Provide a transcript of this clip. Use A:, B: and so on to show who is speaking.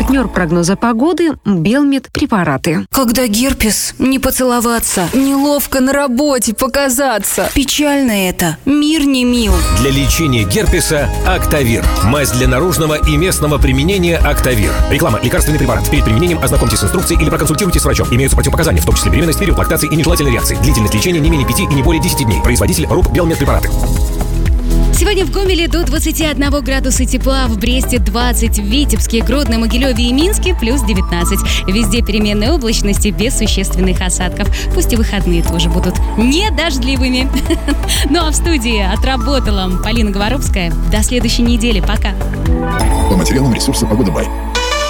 A: Партнер прогноза погоды – Белмед препараты.
B: Когда герпес, не поцеловаться, неловко на работе показаться. Печально это, мир не мил.
C: Для лечения герпеса Актавир. Мазь для наружного и местного применения Актавир. Реклама. Лекарственный препарат. Перед применением ознакомьтесь с инструкцией или проконсультируйтесь с врачом. Имеются противопоказания, в том числе беременность, период лактации и нежелательной реакции. Длительность лечения не менее 5 и не более 10 дней. Производитель РУП Белмед препараты.
D: Сегодня в Гомеле до 21 градуса тепла, в Бресте 20, в Витебске, Гродно, Могилеве и Минске плюс 19. Везде переменная облачность без существенных осадков. Пусть и выходные тоже будут не дождливыми. Ну а в студии отработала Полина Говоровская. До следующей недели. Пока.
E: По материалам ресурса «Погода Бай».